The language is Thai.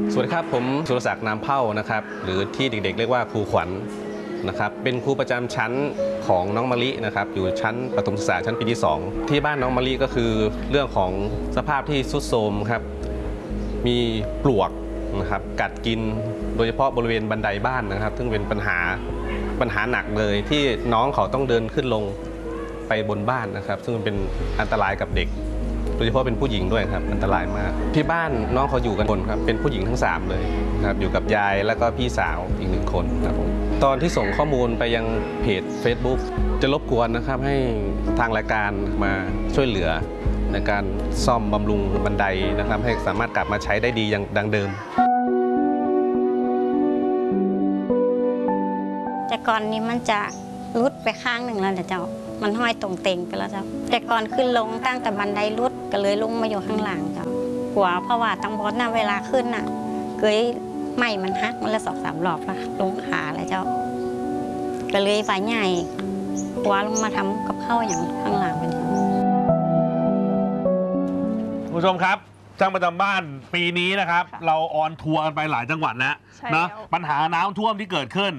สวัสดีครับผมสุรศักดิ์นามเผ่านะครับหรือที่เด็กๆเรียกว่าครูขวัญนะครับเป็นครูประจำชั้นของน้องมะลินะครับอยู่ชั้นประถมศึกษาชั้นปีที่2ที่บ้านน้องมะลิก็คือเรื่องของสภาพที่ทรุดโทรมครับมีปลวกนะครับกัดกินโดยเฉพาะบริเวณบันไดบ้านนะครับซึ่งเป็นปัญหาหนักเลยที่น้องเขาต้องเดินขึ้นลงไปบนบ้านนะครับซึ่งเป็นอันตรายกับเด็กโดยเฉพาะเป็นผู้หญิงด้วยครับอันตรายมากที่บ้านน้องเขาอยู่กันคนครับเป็นผู้หญิงทั้ง3เลยครับอยู่กับยายแล้วก็พี่สาวอีก1คนครับผมตอนที่ส่งข้อมูลไปยังเพจ Facebook จะรบกวนนะครับให้ทางรายการมาช่วยเหลือในการซ่อมบำรุงบันไดนะครับให้สามารถกลับมาใช้ได้ดีอย่างดังเดิมแต่ก่อนนี้มันจะรุดไปข้างหนึ่งแล้วเจ้ามันห้อยตรงเต็งไปแล้วเจ้าแต่ก่อนขึ้นลงตั้งแต่บันไดรุดก็เลยลงมาอยู่ข้างหลังเจ้ากลัวเพราะว่าตั้งบอสน่ะเวลาขึ้นน่ะเกยไม่มันหักมันละ2-3 รอบละลงขาเลยเจ้าก็เลยฝ่ายใหญ่กลัวลงมาทำกับข้าวอย่างข้างหลังเป็นผู้ชมครับช่างประจำบ้านปีนี้นะครับเราออนทัวร์กันไปหลายจังหวัดแล้วนะปัญหาน้ำท่วมที่เกิดขึ้น